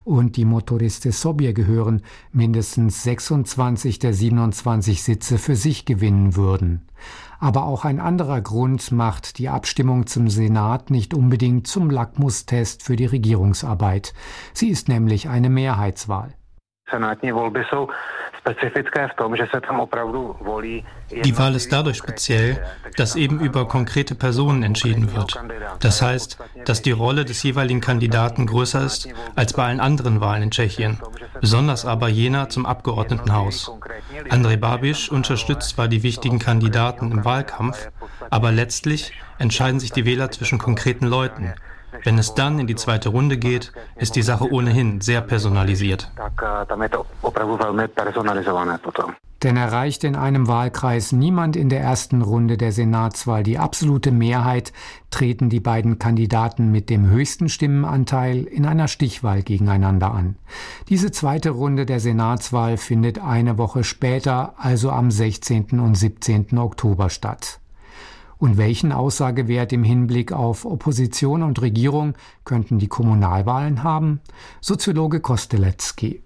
und die Motoriste Sobie gehören, mindestens 26 der 27 Sitze für sich gewinnen würden. Aber auch ein anderer Grund macht die Abstimmung zum Senat nicht unbedingt zum Lackmustest für die Regierungsarbeit. Sie ist nämlich eine Mehrheitswahl. Die Wahl ist dadurch speziell, dass eben über konkrete Personen entschieden wird. Das heißt, dass die Rolle des jeweiligen Kandidaten größer ist als bei allen anderen Wahlen in Tschechien, besonders aber jener zum Abgeordnetenhaus. Andrej Babiš unterstützt zwar die wichtigen Kandidaten im Wahlkampf, aber letztlich entscheiden sich die Wähler zwischen konkreten Leuten. Wenn es dann in die zweite Runde geht, ist die Sache ohnehin sehr personalisiert. Denn erreicht in einem Wahlkreis niemand in der ersten Runde der Senatswahl die absolute Mehrheit, treten die beiden Kandidaten mit dem höchsten Stimmenanteil in einer Stichwahl gegeneinander an. Diese zweite Runde der Senatswahl findet eine Woche später, also am 16. und 17. Oktober statt. Und welchen Aussagewert im Hinblick auf Opposition und Regierung könnten die Kommunalwahlen haben? Soziologe Kostelecký.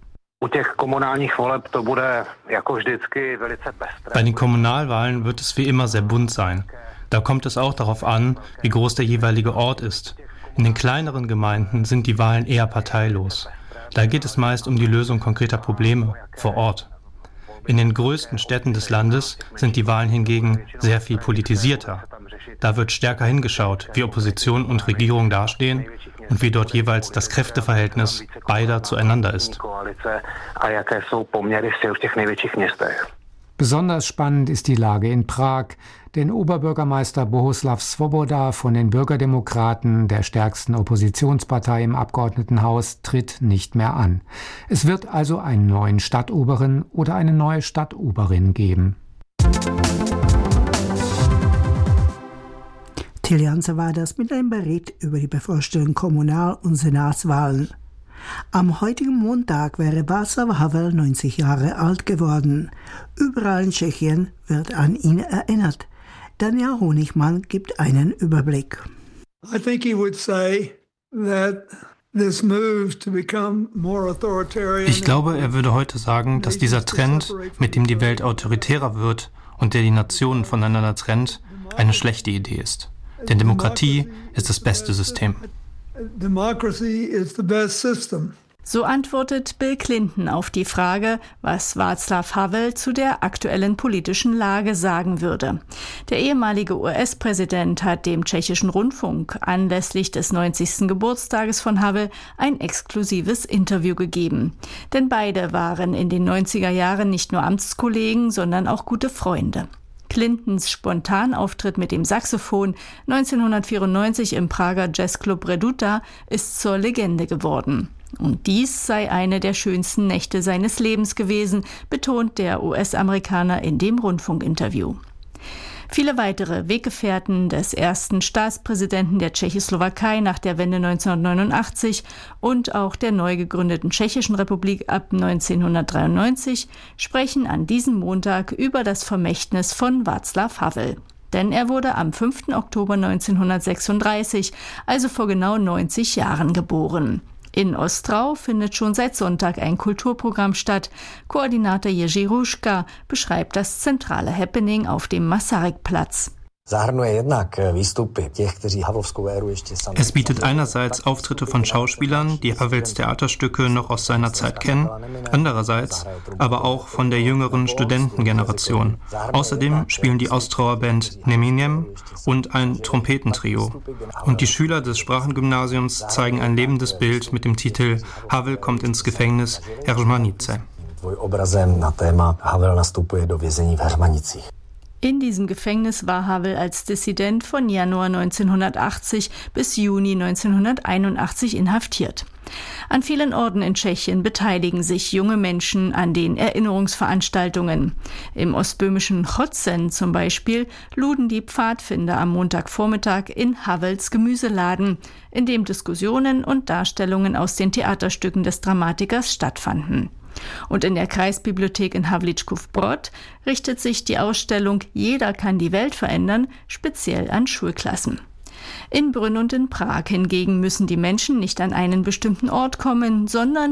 Bei den Kommunalwahlen wird es wie immer sehr bunt sein. Da kommt es auch darauf an, wie groß der jeweilige Ort ist. In den kleineren Gemeinden sind die Wahlen eher parteilos. Da geht es meist um die Lösung konkreter Probleme vor Ort. In den größten Städten des Landes sind die Wahlen hingegen sehr viel politisierter. Da wird stärker hingeschaut, wie Opposition und Regierung dastehen und wie dort jeweils das Kräfteverhältnis beider zueinander ist. Besonders spannend ist die Lage in Prag, denn Oberbürgermeister Bohuslav Svoboda von den Bürgerdemokraten, der stärksten Oppositionspartei im Abgeordnetenhaus, tritt nicht mehr an. Es wird also einen neuen Stadtoberen oder eine neue Stadtoberin geben. Till Janse war das mit einem Bericht über die bevorstehenden Kommunal- und Senatswahlen. Am heutigen Montag wäre Václav Havel 90 Jahre alt geworden. Überall in Tschechien wird an ihn erinnert. Daniel Honigmann gibt einen Überblick. I think he would say that this move to become more authoritarian. Ich glaube, er würde heute sagen, dass dieser Trend, mit dem die Welt autoritärer wird und der die Nationen voneinander trennt, eine schlechte Idee ist. Denn Demokratie ist das beste System. Democracy is the best system. So antwortet Bill Clinton auf die Frage, was Václav Havel zu der aktuellen politischen Lage sagen würde. Der ehemalige US-Präsident hat dem tschechischen Rundfunk anlässlich des 90. Geburtstages von Havel ein exklusives Interview gegeben. Denn beide waren in den 90er Jahren nicht nur Amtskollegen, sondern auch gute Freunde. Clintons Spontanauftritt mit dem Saxophon 1994 im Prager Jazzclub Reduta ist zur Legende geworden. Und dies sei eine der schönsten Nächte seines Lebens gewesen, betont der US-Amerikaner in dem Rundfunkinterview. Viele weitere Weggefährten des ersten Staatspräsidenten der Tschechoslowakei nach der Wende 1989 und auch der neu gegründeten Tschechischen Republik ab 1993 sprechen an diesem Montag über das Vermächtnis von Václav Havel. Denn er wurde am 5. Oktober 1936, also vor genau 90 Jahren, geboren. In Ostrau findet schon seit Sonntag ein Kulturprogramm statt. Koordinator Jerzy Ruška beschreibt das zentrale Happening auf dem Masarykplatz. Es bietet einerseits Auftritte von Schauspielern, die Havels Theaterstücke noch aus seiner Zeit kennen, andererseits aber auch von der jüngeren Studentengeneration. Außerdem spielen die Ostrauer Band Neminem und ein Trompetentrio. Und die Schüler des Sprachengymnasiums zeigen ein lebendes Bild mit dem Titel Havel kommt ins Gefängnis Heřmanice. In diesem Gefängnis war Havel als Dissident von Januar 1980 bis Juni 1981 inhaftiert. An vielen Orten in Tschechien beteiligen sich junge Menschen an den Erinnerungsveranstaltungen. Im ostböhmischen Chodzen zum Beispiel luden die Pfadfinder am Montagvormittag in Havels Gemüseladen, in dem Diskussionen und Darstellungen aus den Theaterstücken des Dramatikers stattfanden. Und in der Kreisbibliothek in Havlíčkův-Brod richtet sich die Ausstellung Jeder kann die Welt verändern speziell an Schulklassen. In Brünn und in Prag hingegen müssen die Menschen nicht an einen bestimmten Ort kommen, sondern